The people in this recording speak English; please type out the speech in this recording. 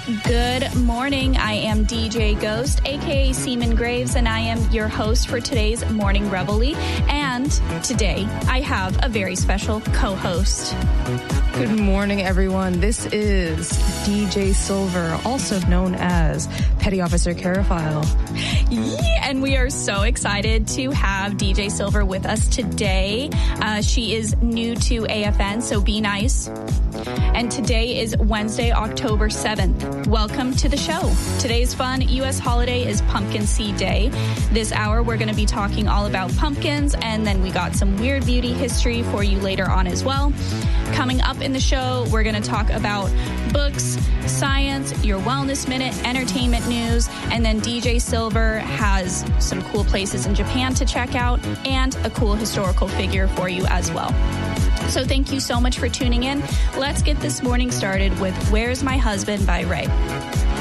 Good morning. I am DJ Ghost, aka Seaman Graves, and I am your host for today's Morning Reveille. And today I have a very special co-host. Good morning, everyone. This is DJ Silver, also known as Petty Officer Carophile. Yeah, and we are so excited to have DJ Silver with us today. She is new to AFN, so be nice. And today is Wednesday, October 7th. Welcome to the show. Today's fun U.S. holiday is Pumpkin Seed Day. This hour, we're going to be talking all about pumpkins, and then we got some weird beauty history for you later on as well. Coming up in the show, we're going to talk about books, science, your wellness minute, entertainment news, and then DJ Silver has some cool places in Japan to check out and a cool historical figure for you as well. So thank you so much for tuning in. Let's get this morning started with Where's My Husband by Ray.